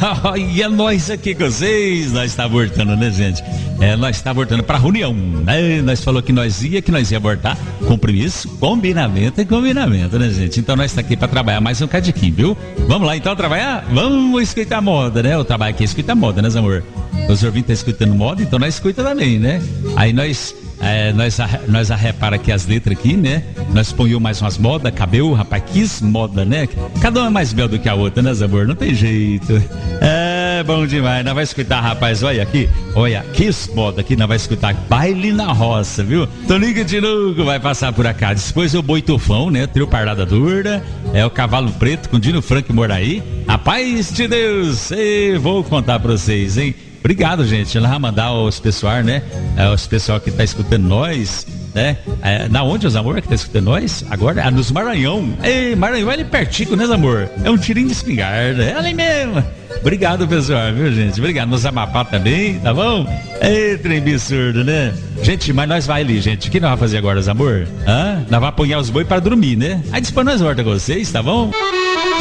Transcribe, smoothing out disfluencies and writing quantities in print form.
E é nós aqui com vocês, nós está abortando, né, gente? Nós está abortando para reunião, né? Nós falou que nós ia abortar, compromisso, combinamento, né, gente? Então nós está aqui para trabalhar mais um cadiquinho, viu? Vamos lá então trabalhar? Vamos escutar moda, né? O trabalho aqui é escutar moda, né, amor? Os ouvintes estão escutando moda, então nós escuta também, né? Aí nós repara aqui as letras aqui, né? Nós ponhamos mais umas modas, cabelo, rapaz, que moda, né? Cada uma é mais bela do que a outra, né, amor? Não tem jeito. É bom demais. Nós vai escutar, rapaz, olha aqui, que moda aqui, nós vai escutar baile na roça, viu? Toninho de Lugo vai passar por cá. Depois o Boi Tufão, né? Trio Parlada Durda, o Cavalo Preto com Dino Franco e Moraí. Rapaz de Deus, vou contar pra vocês, hein? Obrigado, gente. Ela vai mandar os pessoal, né? Os pessoal que tá escutando nós, né? Na onde, os amor, que tá escutando nós? Agora, nos Maranhão. Ei, Maranhão é ali pertico, né, amor? É um tirinho de espingarda. É ali mesmo. Obrigado, pessoal, viu, gente? Obrigado. Nos Amapá também, tá bom? Ei, trem absurdo, né? Gente, mas nós vai ali, gente. O que nós vamos fazer agora, os amor? Nós vamos apanhar os boi para dormir, né? Aí depois nós volta com vocês, tá bom?